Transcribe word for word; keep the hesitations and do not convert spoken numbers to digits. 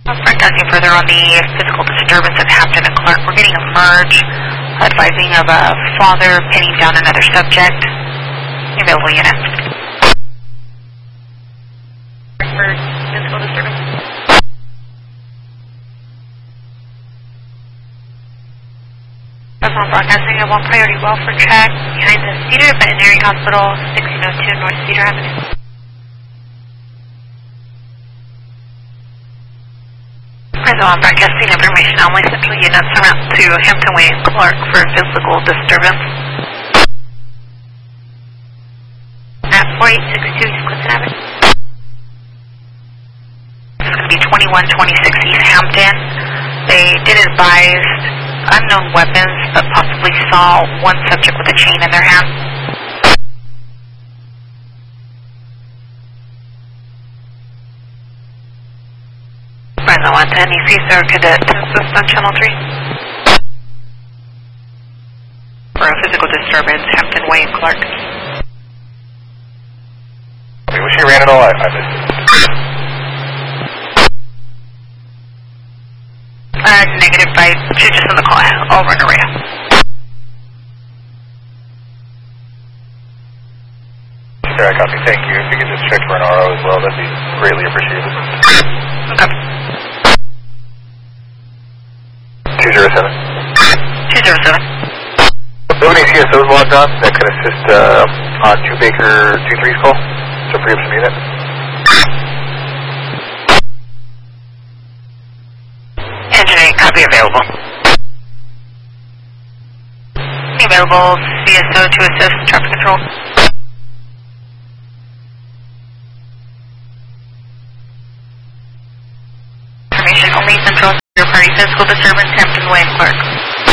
Broadcasting further on the physical disturbance at Hampton and Clark. We're getting a merge advising of a father pinning down another subject. Available unit. For physical disturbance. On broadcasting of one priority welfare check behind the Cedar Veterinary Hospital, sixteen oh two North Cedar Avenue. Present on broadcasting information only. Central units around to Hampton Way and Clark for physical disturbance. At forty-eight sixty-two East Clinton Avenue. This is going to be twenty-one twenty-six East Hampton. They did advise unknown weapons, but possibly saw one subject with a chain in their hand. Brenda one ten, E C Sir Cadet to assist on Channel three. For a physical disturbance, Hampton Way and Clark. I mean, was she ran it all? I, I missed it. Uh, negative by two just on the call. Over and array. Sir, I copy. Thank you. If you could just check for an R O as well, that'd be greatly appreciated. Okay. two zero seven. two zero seven. Building C S Os logged on that could assist uh, on two Baker two three's call. So free up some unit. Copy available. Available C S O to assist traffic control. Information only central third party physical disturbance, Hampton Way and Clark.